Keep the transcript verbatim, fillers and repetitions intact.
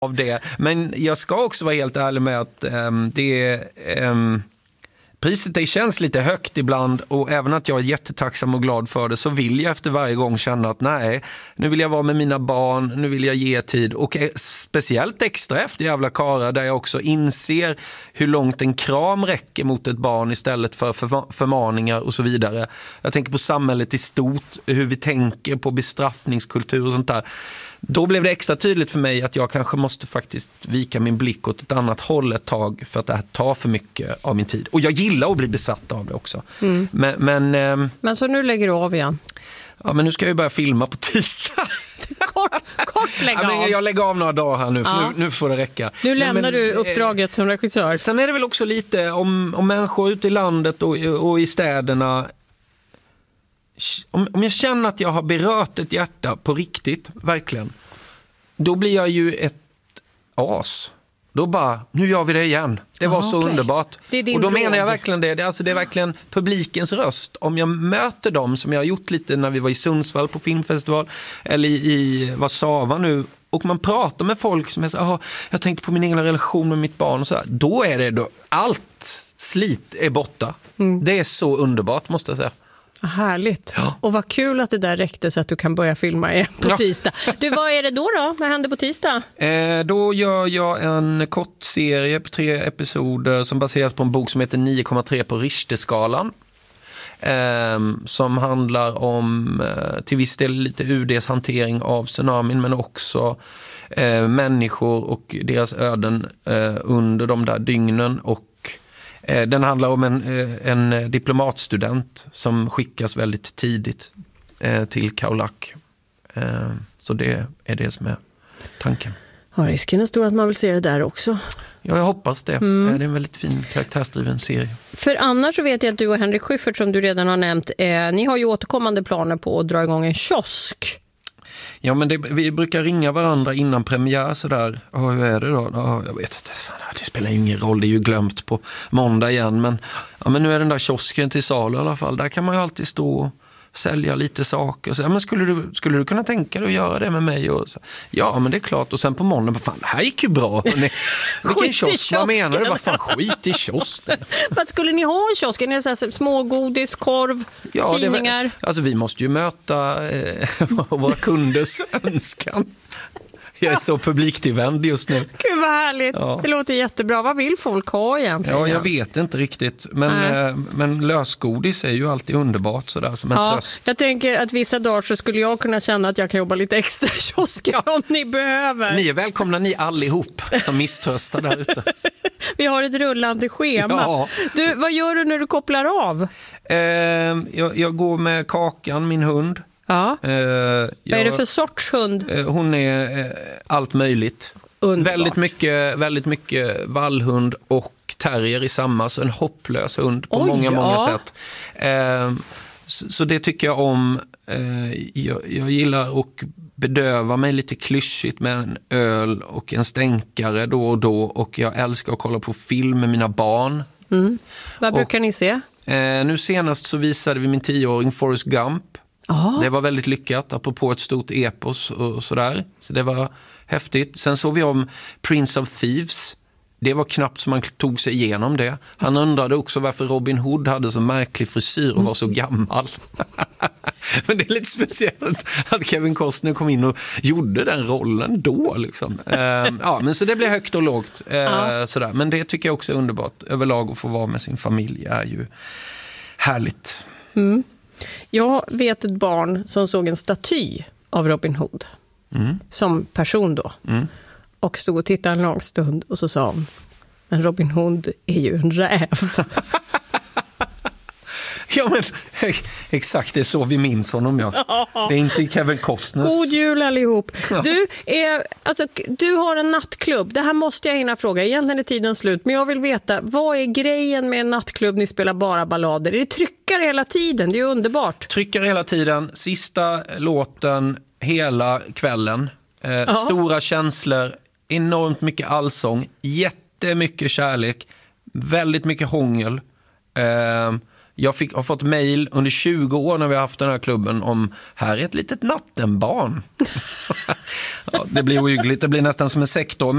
av det. Men jag ska också vara helt ärlig med att um, det um, priset det känns lite högt ibland, och även att jag är jättetacksam och glad för det, så vill jag efter varje gång känna att nej, nu vill jag vara med mina barn, nu vill jag ge tid, och speciellt extra efter Jävla Kara, där jag också inser hur långt en kram räcker mot ett barn istället för förmaningar och så vidare. Jag tänker på samhället i stort, hur vi tänker på bestraffningskultur och sånt där. Då blev det extra tydligt för mig att jag kanske måste faktiskt vika min blick åt ett annat håll ett tag, för att det här tar för mycket av min tid. Och jag gillar att bli besatt av det också. Mm. Men, men, ähm, men så nu lägger du av igen? Ja, men nu ska jag ju börja filma på tisdag. Kort, kort lägga ja, men av. Jag lägger av några dagar här nu, för ja. nu, nu får det räcka. Nu lämnar men, men, du uppdraget som regissör. Sen är det väl också lite om, om människor ute i landet och, och i städerna. Om, om jag känner att jag har berört ett hjärta på riktigt, verkligen, då blir jag ju ett as. Då bara, nu gör vi det igen. Det var ah, så okay. underbart. Och då drog. menar jag verkligen det. Det är, alltså, det är verkligen publikens röst. Om jag möter dem, som jag har gjort lite när vi var i Sundsvall på filmfestival, eller i, i Warszawa nu, och man pratar med folk som är så här, jag tänkte på min egen relation med mitt barn och så här. Då är det då, allt slit är borta. Mm. Det är så underbart, måste jag säga. Härligt. Ja. Och vad kul att det där räckte så att du kan börja filma igen på ja. tisdag. Du, vad är det då då? Vad händer på tisdag? Eh, då gör jag en kort serie på tre episoder som baseras på en bok som heter nio komma tre på Richterskalan. Eh, som handlar om eh, till viss del lite U D:s hantering av tsunamin, men också eh, människor och deras öden eh, under de där dygnen. Och den handlar om en, en diplomatstudent som skickas väldigt tidigt till Kaolack. Så det är det som är tanken. Ja, risken är stor att man vill se det där också. Ja, jag hoppas det. Mm. Det är en väldigt fin karaktärsdriven serie. För annars så vet jag att du och Henrik Schyffert, som du redan har nämnt, eh, ni har ju återkommande planer på att dra igång en kiosk. Ja, men det, vi brukar ringa varandra innan premiär sådär. Ja, hur är det då? Ja, jag vet inte, fan, det spelar ju ingen roll, det är ju glömt på måndag igen. Men, ja, men nu är den där kiosken till salu i alla fall. Där kan man ju alltid stå och sälja lite saker. Så, ja, men skulle du, skulle du kunna tänka dig att göra det med mig? Och så, ja, men det är klart. Och sen på måndag, fan, det här gick ju bra. Vilken kiosk, vad menar du? Vad fan, skit i kiosken. Vad skulle ni ha i kiosken? Är det så här, smågodis, korv, ja, tidningar? Det, alltså vi måste ju möta eh, våra kunders önskan. Jag är så publiktillvänd just nu. Gud vad härligt. Ja. Det låter jättebra. Vad vill folk ha egentligen? Ja, jag vet inte riktigt. Men, äh. men lösgodis är ju alltid underbart sådär, som en ja, tröst. Jag tänker att vissa dagar så skulle jag kunna känna att jag kan jobba lite extra i kiosken ja. om ni behöver. Ni är välkomna, ni allihop som misströstar där ute. Vi har ett rullande schema. Ja. Du, vad gör du när du kopplar av? Eh, jag, jag går med Kakan, min hund. Ja. Eh, jag, Vad är det för sorts hund? Eh, hon är eh, allt möjligt. Underbart. Väldigt mycket, väldigt mycket vallhund och terrier i samma, så en hopplös hund på Oj, många, många ja. sätt. Eh, så, så det tycker jag om. Eh, jag, jag gillar att bedöva mig lite klyschigt med en öl och en stänkare då och då, och jag älskar att kolla på film med mina barn. Mm. Vad brukar och, ni se? Eh, nu senast så visade vi min tioåring Forrest Gump. Aha. Det var väldigt lyckat, apropå ett stort epos och sådär. Så det var häftigt. Sen såg vi om Prince of Thieves. Det var knappt som man tog sig igenom det. Han undrade också varför Robin Hood hade så märklig frisyr och var så gammal. Men det är lite speciellt att Kevin Costner kom in och gjorde den rollen då. Liksom. Uh, ja, men så det blev högt och lågt. Uh, ja. sådär. Men det tycker jag också är underbart. Överlag att få vara med sin familj är ju härligt. Mm. Jag vet ett barn som såg en staty av Robin Hood. Mm. Som person då. Mm. Och stod och tittade en lång stund och så sa hon, men Robin Hood är ju en räv. Ja, men exakt, det är så vi minns honom, ja. Det är inte Kevin Costner. God jul allihop. Du, är, alltså, du har en nattklubb. Det här måste jag hinna fråga. Egentligen är tiden slut. Men jag vill veta, vad är grejen med en nattklubb? Ni spelar bara ballader. Är det tryckare hela tiden? Det är ju underbart. Tryckare hela tiden. Sista låten hela kvällen. Eh, stora känslor. Enormt mycket allsång. Jättemycket kärlek. Väldigt mycket hångel. Eh, Jag fick, har fått mejl under tjugo år när vi har haft den här klubben om här är ett litet nattenbarn. Ja, det blir ohyggligt, det blir nästan som en sektor.